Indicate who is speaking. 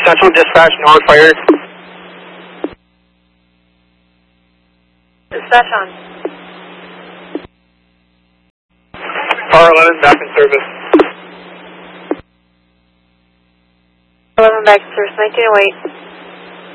Speaker 1: Central Dispatch, North Fire.
Speaker 2: Dispatch on.
Speaker 1: Power 11 back in service.
Speaker 2: 11 back in service, 1908.